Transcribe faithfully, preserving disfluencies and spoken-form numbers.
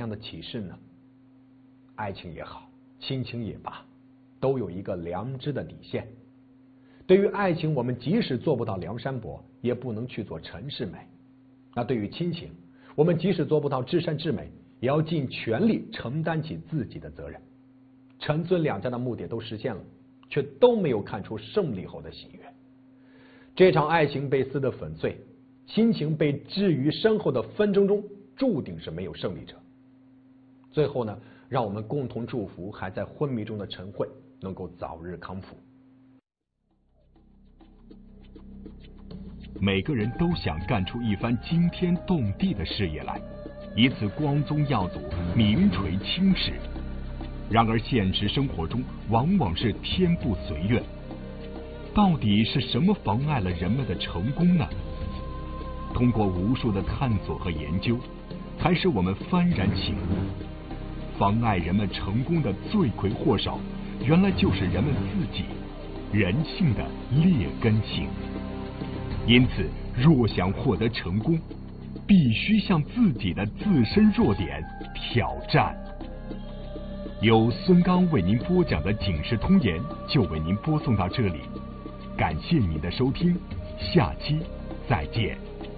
的启示呢？爱情也好，亲情也罢，都有一个良知的底线。对于爱情，我们即使做不到梁山伯，也不能去做陈世美。那对于亲情，我们即使做不到至善至美，也要尽全力承担起自己的责任。陈尊两家的目的都实现了，却都没有看出胜利后的喜悦。这场爱情被撕得粉碎，亲情被置于身后的纷争中，注定是没有胜利者。最后呢，让我们共同祝福还在昏迷中的陈慧能够早日康复。 每个人都想干出一番惊天动地的事业来，以此光宗耀祖、名垂青史。然而现实生活中往往是天不随愿，到底是什么妨碍了人们的成功呢？通过无数的探索和研究，才使我们幡然醒悟，妨碍人们成功的罪魁祸首，原来就是人们自己，人性的劣根性。因此，若想获得成功，必须向自己的自身弱点挑战。由孙刚为您播讲的《警世通言》就为您播送到这里，感谢您的收听，下期再见。